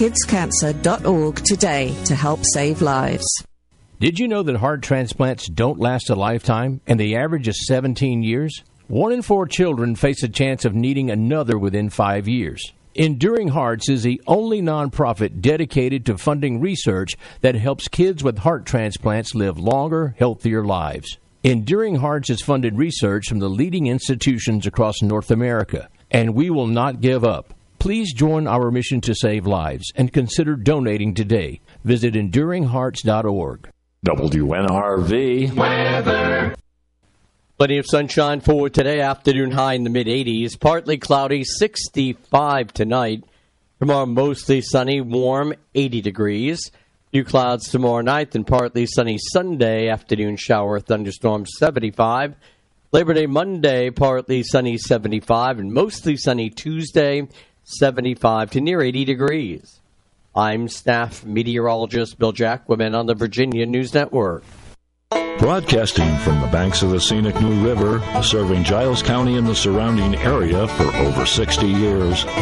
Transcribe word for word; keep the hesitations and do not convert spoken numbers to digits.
kids cancer dot org today to help save lives. Did you know that heart transplants don't last a lifetime and the average is seventeen years? One in four children face a chance of needing another within five years. Enduring Hearts is the only nonprofit dedicated to funding research that helps kids with heart transplants live longer, healthier lives. Enduring Hearts has funded research from the leading institutions across North America, and we will not give up. Please join our mission to save lives and consider donating today. Visit enduring hearts dot org. W N R V weather. Plenty of sunshine for today. Afternoon high in the mid eighties. Partly cloudy, sixty-five tonight. Tomorrow mostly sunny, warm, eighty degrees. Few clouds tomorrow night, and partly sunny Sunday. Afternoon shower, thunderstorms, seventy-five. Labor Day Monday, partly sunny, seventy-five. And mostly sunny Tuesday, seventy-five to near eighty degrees. I'm staff meteorologist Bill Jacquemin on the Virginia News Network. Broadcasting from the banks of the scenic New River, serving Giles County and the surrounding area for over sixty years.